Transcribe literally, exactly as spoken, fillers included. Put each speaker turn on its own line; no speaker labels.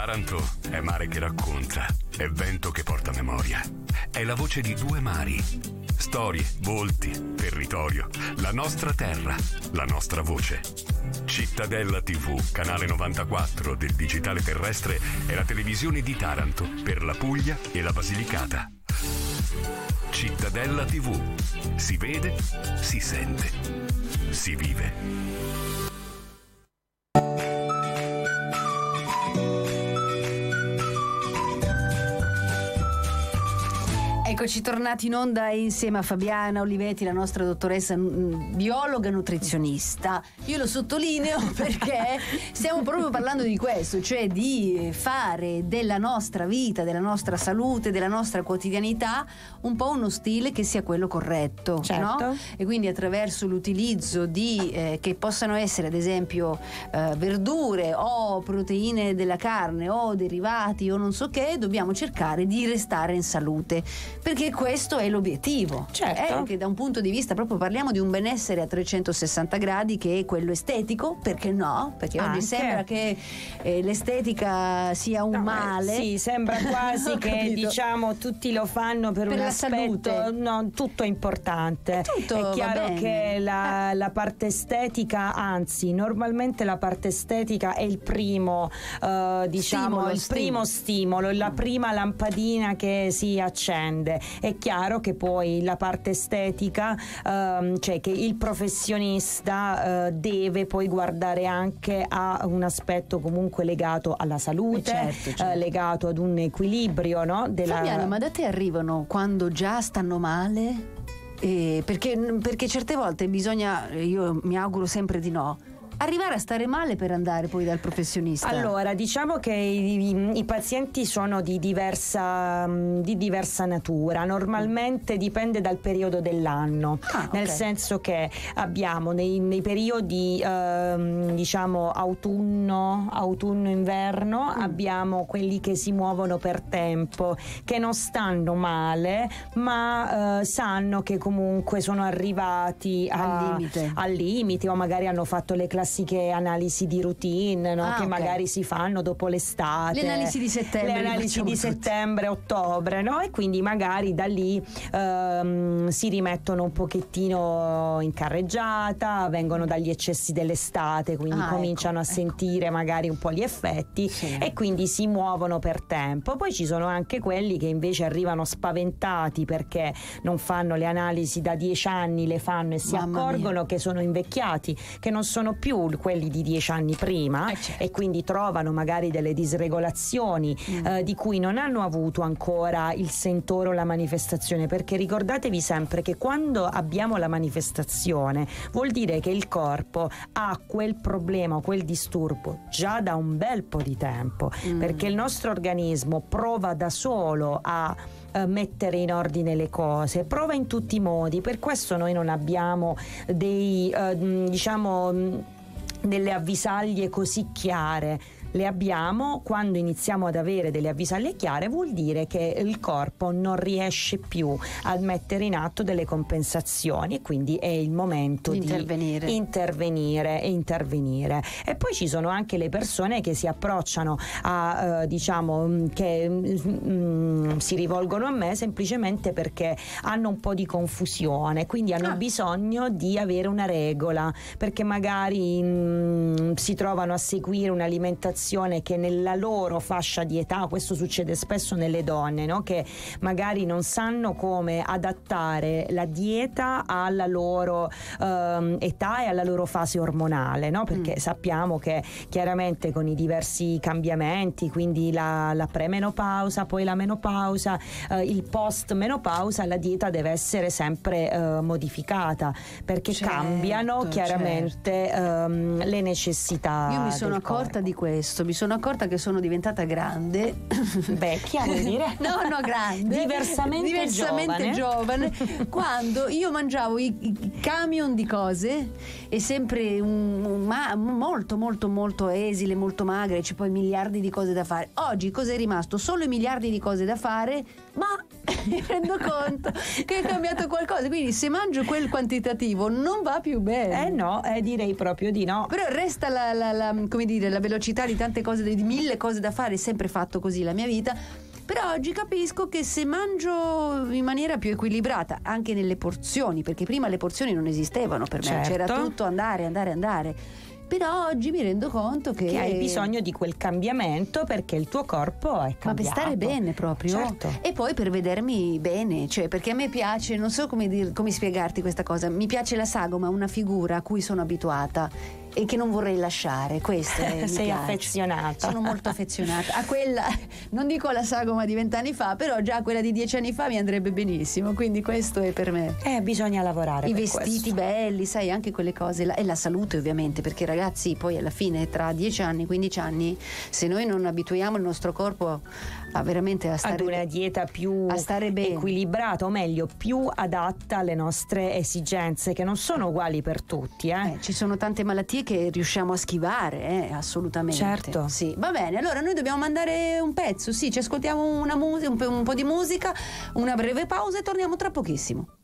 Taranto è mare che racconta, è vento che porta memoria, è la voce di due mari. Storie, volti, territorio, la nostra terra, la nostra voce. Cittadella tivù, canale novantaquattro del digitale terrestre, è la televisione di Taranto per la Puglia e la Basilicata. Cittadella tivù. Si vede, si sente, si vive.
Eccoci tornati in onda insieme a Fabiana Olivetti, la nostra dottoressa biologa nutrizionista. Io lo sottolineo perché stiamo proprio parlando di questo, cioè di fare della nostra vita, della nostra salute, della nostra quotidianità un po' uno stile che sia quello corretto,
certo.
No? E quindi attraverso l'utilizzo di eh, che possano essere ad esempio eh, verdure o proteine della carne o derivati o non so che, dobbiamo cercare di restare in salute. Perché questo è l'obiettivo,
certo.
È che da un punto di vista proprio parliamo di un benessere a trecentosessanta gradi, che è quello estetico, perché no? Perché
Anche.
oggi sembra che eh, l'estetica sia un
no,
male.
Sì, sembra quasi che
capito.
diciamo tutti lo fanno per,
per
un
la
aspetto,
salute.
No, tutto è importante.
È, tutto,
è chiaro
va bene.
che la, la parte estetica, anzi, normalmente la parte estetica è il primo, uh, diciamo,
Stimolo,
il
stimolo.
primo stimolo, la prima lampadina che si accende. È chiaro che poi la parte estetica, um, cioè che il professionista uh, deve poi guardare anche a un aspetto comunque legato alla salute,
certo, certo.
Uh, legato ad un equilibrio, no? Della...
Fabiana, ma da te arrivano quando già stanno male? Eh, perché, perché certe volte bisogna, io mi auguro sempre di no, arrivare a stare male per andare poi dal professionista.
Allora, diciamo che i, i, i pazienti sono di diversa, di diversa natura. Normalmente dipende dal periodo dell'anno,
ah,
nel
okay.
senso che abbiamo nei, nei periodi ehm, diciamo autunno, autunno-inverno, mm. abbiamo quelli che si muovono per tempo, che non stanno male, ma eh, sanno che comunque sono arrivati a,
al limite.
al limite, o magari hanno fatto le classiche analisi di routine, no?
ah,
che
okay.
magari si fanno dopo l'estate,
le analisi di settembre,
le analisi di settembre, ottobre, no? E quindi magari da lì ehm, si rimettono un pochettino in carreggiata, vengono dagli eccessi dell'estate, quindi
ah,
cominciano
ecco,
a sentire
ecco.
magari un po' gli effetti,
sì.
e quindi si muovono per tempo. Poi ci sono anche quelli che invece arrivano spaventati perché non fanno le analisi da dieci anni, le fanno e si
Mamma
accorgono
mia.
che sono invecchiati, che non sono più quelli di dieci anni prima,
eh certo.
e quindi trovano magari delle disregolazioni mm. eh, di cui non hanno avuto ancora il sentore o la manifestazione, perché ricordatevi sempre che quando abbiamo la manifestazione vuol dire che il corpo ha quel problema o quel disturbo già da un bel po' di tempo, mm. perché il nostro organismo prova da solo a mettere in ordine le cose, prova in tutti i modi. Per questo noi non abbiamo dei eh, diciamo delle avvisaglie così chiare. Le abbiamo quando iniziamo ad avere delle avvisaglie chiare, vuol dire che il corpo non riesce più a mettere in atto delle compensazioni, e quindi è il momento di
intervenire.
di intervenire e intervenire. E poi ci sono anche le persone che si approcciano a eh, diciamo che mm, si rivolgono a me semplicemente perché hanno un po' di confusione, quindi hanno
ah.
bisogno di avere una regola, perché magari mm, si trovano a seguire un'alimentazione che nella loro fascia di età, questo succede spesso nelle donne, no? Che magari non sanno come adattare la dieta alla loro um, età e alla loro fase ormonale, no? Perché mm. sappiamo che chiaramente con i diversi cambiamenti, quindi la, la premenopausa, poi la menopausa, uh, il post menopausa, la dieta deve essere sempre uh, modificata, perché
certo,
cambiano chiaramente
certo.
um, le necessità.
Io mi sono accorta
corpo.
di questo. Mi sono accorta che sono diventata grande.
Vecchia, vuol dire?
No, no, grande.
Diversamente,
Diversamente giovane.
giovane.
Quando io mangiavo i, i camion di cose, e sempre un, un, ma, molto, molto, molto esile, molto magre, c'è poi miliardi di cose da fare. Oggi cos'è rimasto? Solo i miliardi di cose da fare, ma mi rendo conto che è cambiato qualcosa, quindi se mangio quel quantitativo non va più bene.
Eh no, eh, direi proprio di no.
Però resta la, la, la, come dire, la velocità di tante cose, di mille cose da fare, è sempre fatto così la mia vita. Però oggi capisco che se mangio in maniera più equilibrata, anche nelle porzioni, perché prima le porzioni non esistevano per me,
certo.
c'era tutto andare, andare, andare. Però oggi mi rendo conto che...
che hai bisogno di quel cambiamento perché il tuo corpo è cambiato.
Ma per stare bene proprio.
Certo.
E poi per vedermi bene, cioè perché a me piace, non so come, dir, come spiegarti questa cosa, mi piace la sagoma, una figura a cui sono abituata e che non vorrei lasciare, questo è,
sei
mi
affezionata.
Sono molto affezionata a quella, non dico la sagoma di vent'anni fa, però già quella di dieci anni fa mi andrebbe benissimo, quindi questo è per me.
Eh, bisogna lavorare
I
per
vestiti
questo.
belli, sai, anche quelle cose la, e la salute ovviamente, perché ragazzi poi alla fine tra dieci anni, quindici anni, se noi non abituiamo il nostro corpo a veramente a stare
ad una dieta più
a stare bene,
equilibrata, o meglio più adatta alle nostre esigenze, che non sono uguali per tutti, eh.
Eh, ci sono tante malattie che riusciamo a schivare, eh, assolutamente.
Certo.
Sì, va bene, allora noi dobbiamo mandare un pezzo, sì, ci ascoltiamo una musica, un, po', un po' di musica, una breve pausa e torniamo tra pochissimo.